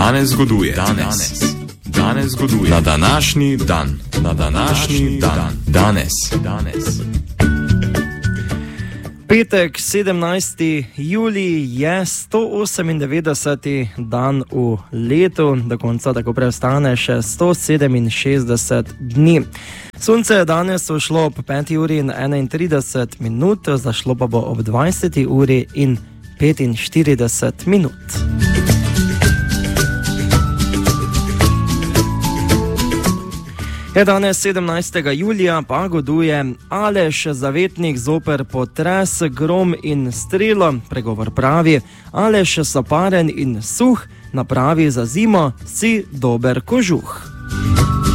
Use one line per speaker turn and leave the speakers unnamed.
Danes zgoduje. Danes zgoduje. Na današnji dan. Danes.
Petek, 17. julij je 198. dan v letu, do konca tako preostane še 167 dni. Sonce je danes ušlo ob 5. uri in 31 minut, zašlo pa bo ob 20. uri in 45 minut. Je danes 17. julija, pa goduje Aleš, zavetnik zoper potres, grom in strelo. Pregovor pravi: Aleš, soparen in suh, napravi za zimo si dober kožuh.